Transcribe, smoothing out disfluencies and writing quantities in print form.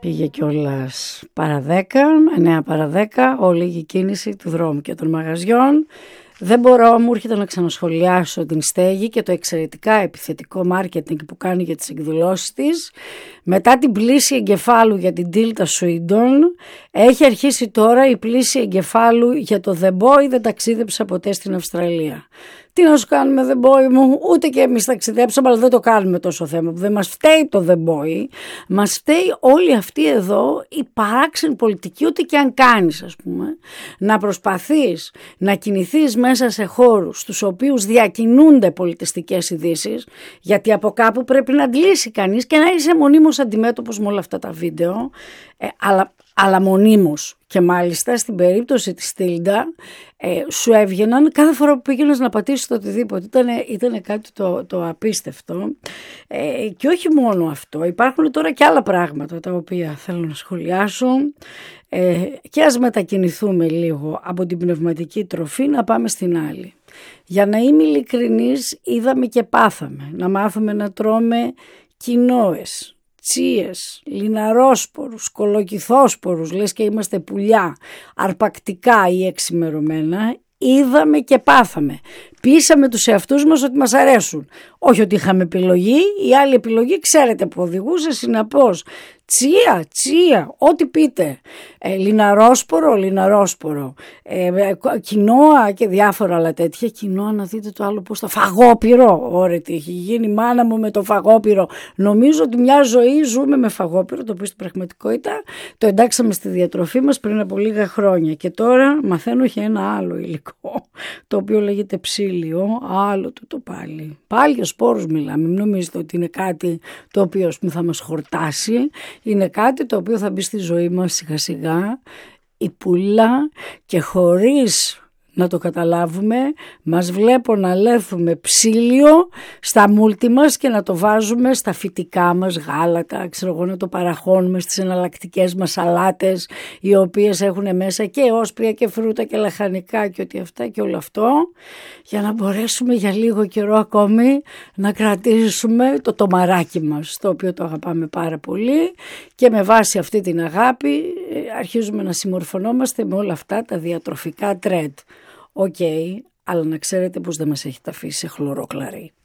Πήγε κιόλας παρά 10, 9 παρά 10, όλη η κίνηση του δρόμου και των μαγαζιών. Δεν μπορώ, μου έρχεται να ξανασχολιάσω την στέγη και το εξαιρετικά επιθετικό μάρκετινγκ που κάνει για τις εκδηλώσεις της. Μετά την πλήση εγκεφάλου για την Tilda Swinton, έχει αρχίσει τώρα η πλήση εγκεφάλου για το The Boy δεν ταξίδεψα ποτέ στην Αυστραλία. Τι να σου κάνουμε The Boy μου, ούτε και εμείς ταξιδέψαμε, αλλά δεν το κάνουμε τόσο θέμα. Δεν μας φταίει το The Boy, μας φταίει όλη αυτή εδώ η παράξενη πολιτική, ούτε και αν κάνεις ας πούμε, να προσπαθείς να κινηθείς μέσα σε χώρους στους οποίους διακινούνται πολιτιστικές ειδήσεις, γιατί από κάπου πρέπει να αντλήσει κανείς και να είσαι μονίμως αντιμέτωπος με όλα αυτά τα βίντεο, αλλά μονίμως. Και μάλιστα στην περίπτωση της Τίλντα σου έβγαιναν κάθε φορά που πήγαινες να πατήσεις το οτιδήποτε. Ήταν κάτι το απίστευτο. Και όχι μόνο αυτό. Υπάρχουν τώρα και άλλα πράγματα τα οποία θέλω να σχολιάσω. Και ας μετακινηθούμε λίγο από την πνευματική τροφή να πάμε στην άλλη. Για να είμαι ειλικρινής, είδαμε και πάθαμε. Να μάθουμε να τρώμε κοινόες, τσίες, λιναρόσπορους, κολοκυθόσπορους, λες και είμαστε πουλιά, αρπακτικά ή εξημερωμένα. Είδαμε και πάθαμε. Πείσαμε τους εαυτούς μας ότι μας αρέσουν. Όχι ότι είχαμε επιλογή, η άλλη επιλογή ξέρετε που οδηγούσε, συναπώς. Τσία, ό,τι πείτε. Λιναρόσπορο, κοινόα και διάφορα άλλα τέτοια. Κοινόα, να δείτε το άλλο πώς το φαγόπυρο. Ωραία, τι έχει γίνει η μάνα μου με το φαγόπυρο. Νομίζω ότι μια ζωή ζούμε με φαγόπυρο, το οποίο στην πραγματικότητα το εντάξαμε στη διατροφή μας πριν από λίγα χρόνια. Και τώρα μαθαίνω για ένα άλλο υλικό, το οποίο λέγεται ψήλιο, άλλο το πάλι. Πάλι για σπόρους μιλάμε, μην νομίζετε ότι είναι κάτι το οποίο θα μας χορτάσει. Είναι κάτι το οποίο θα μπει στη ζωή μας σιγά σιγά, η πουλά, και χωρίς να το καταλάβουμε μας βλέπω να λέφουμε ψήλιο στα μούλτι μας και να το βάζουμε στα φυτικά μας γάλατα, να το παραχώνουμε στις εναλλακτικές μας σαλάτες, οι οποίες έχουν μέσα και όσπρια και φρούτα και λαχανικά και ό,τι αυτά και όλο αυτό, για να μπορέσουμε για λίγο καιρό ακόμη να κρατήσουμε το τομαράκι μας, το οποίο το αγαπάμε πάρα πολύ, και με βάση αυτή την αγάπη αρχίζουμε να συμμορφωνόμαστε με όλα αυτά τα διατροφικά τρέντ. Αλλά να ξέρετε πως δεν μας έχετε αφήσει σε χλωρό κλαρί.